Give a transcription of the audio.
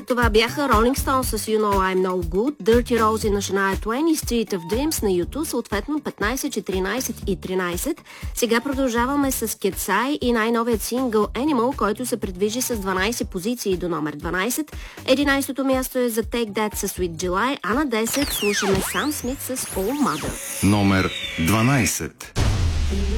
това бяха Rolling Stones с You Know I'm No Good, Dirty Rosie на Shania Twain и Street of Dreams на U2, съответно 15, 14 и 13. Сега продължаваме с Кетсай и най-новият сингъл Animal, който се придвижи с 12 позиции до номер 12. 11-то място е за Take That с Sweet July, а на 10 слушаме Сам Смит с All Mother. Номер 12.